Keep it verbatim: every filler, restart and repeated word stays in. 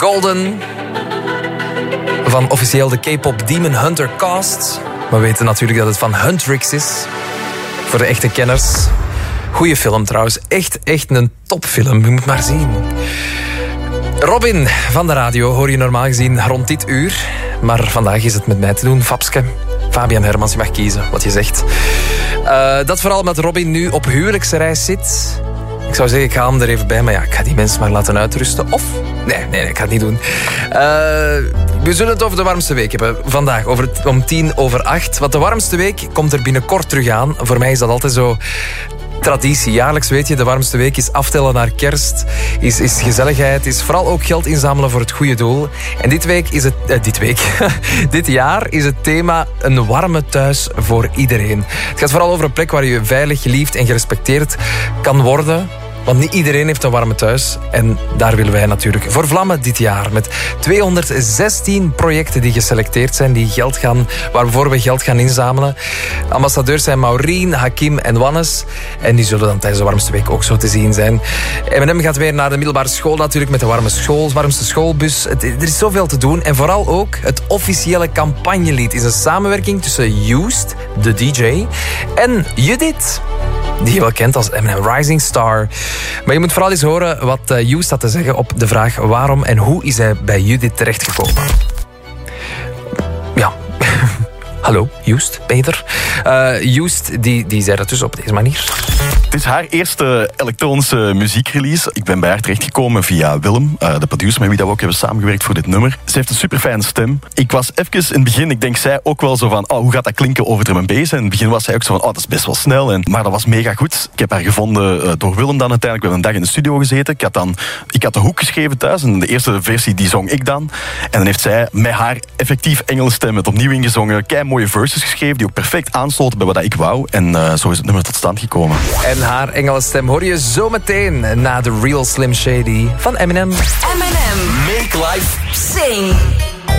Golden van officieel de K-pop Demon Hunter cast. We weten natuurlijk dat het van Huntrix is. Voor de echte kenners. Goeie film trouwens. Echt, echt een topfilm. Je moet maar zien. Robin van de radio hoor je normaal gezien rond dit uur. Maar vandaag is het met mij te doen, Fabske. Fabian Hermans, je mag kiezen wat je zegt. Uh, dat vooral omdat Robin nu op huwelijksreis zit. Ik zou zeggen, ik ga hem er even bij. Maar ja, ik ga die mensen maar laten uitrusten. Of... Nee, nee, nee ik ga het niet doen. Uh, we zullen het over de warmste week hebben. Vandaag, over het, om tien over acht. Want de warmste week komt er binnenkort terug aan. Voor mij is dat altijd zo... traditie. Jaarlijks weet je, de warmste week is aftellen naar kerst, is, is gezelligheid, is vooral ook geld inzamelen voor het goede doel. En dit week is het... Eh, dit week. dit jaar is het thema een warme thuis voor iedereen. Het gaat vooral over een plek waar je veilig, geliefd en gerespecteerd kan worden. Want niet iedereen heeft een warme thuis. En daar willen wij natuurlijk voor vlammen dit jaar. Met tweehonderdzestien projecten die geselecteerd zijn. Die geld gaan, waarvoor we geld gaan inzamelen. Ambassadeurs zijn Maureen, Hakim en Wannes. En die zullen dan tijdens de warmste week ook zo te zien zijn. M en M gaat weer naar de middelbare school natuurlijk. Met de warme school, warmste schoolbus. Het, er is zoveel te doen. En vooral ook het officiële campagnelied. Is een samenwerking tussen Used, de D J, en Judith, die je wel kent als M en M Rising Star. Maar je moet vooral eens horen wat uh, Used had te zeggen op de vraag waarom en hoe is hij bij Judith terechtgekomen. Ja. Hallo, Used, ben je er? Uh, Used, die, die zei dat dus op deze manier. Het is haar eerste elektronische muziekrelease. Ik ben bij haar terechtgekomen via Willem, uh, de producer met wie dat we ook hebben samengewerkt voor dit nummer. Ze heeft een superfijne stem. Ik was even in het begin, ik denk zij ook wel zo van, oh, hoe gaat dat klinken over drum en bass? En in het begin was zij ook zo van, oh, dat is best wel snel. En, maar dat was mega goed. Ik heb haar gevonden uh, door Willem dan uiteindelijk. We hebben een dag in de studio gezeten. Ik had, dan, ik had de hoek geschreven thuis en de eerste versie die zong ik dan. En dan heeft zij met haar effectief Engelse stem het opnieuw ingezongen. Kei mooie verses geschreven die ook perfect aansloten bij wat ik wou. En uh, zo is het nummer tot stand gekomen. En haar Engelse stem hoor je zo meteen na de Real Slim Shady van M en M. M en M. Make life sing.